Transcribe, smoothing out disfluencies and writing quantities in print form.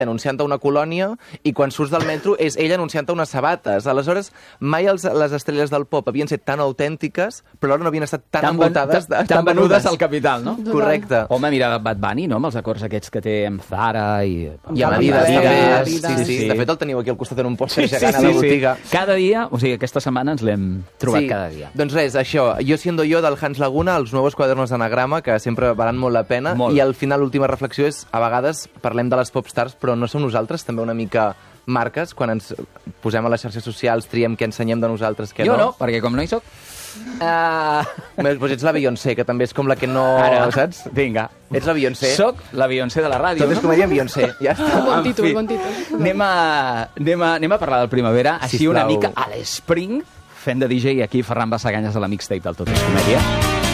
anunciant una colònia i quan surts del metro és ell anunciant unes sabates. Aleshores, mai les estrelles del pop havien set tan autèntiques, però alhora no havien estat tan envoltades... Tan venudes al capital, no? Correcte. Home, mira Bad Bunny, no?, amb els acords aquests que té amb Zara i... I amb Adidas, també. Sí. De fet, el teniu aquí al costat en un pòster gegant a la botiga. Cada dia, o sigui, aquesta setmana ens l'hem trobat cada dia. Doncs res, això, Yo siendo yo del Hans Laguna, els nous quadernos d'anagrama, que sempre valen molt la pena, i al final l'última reflexió és, a vegades parlem de les popstars, però no som nosaltres també una mica marques, quan ens posem a les xarxes socials, triem què ensenyem de nosaltres, què no. Jo no, perquè com no hi soc... Doncs ets la Beyoncé, que també és com la que no... Ara, saps? Vinga. Ets la Beyoncé. Soc la Beyoncé de la ràdio. Tot és comèdia amb Beyoncé, ja està. Bon títol. Anem a parlar del Primavera, així una mica a l'Spring, fent de DJ aquí Ferran Bassaganyes de la mixtape del Tot és Comèdia.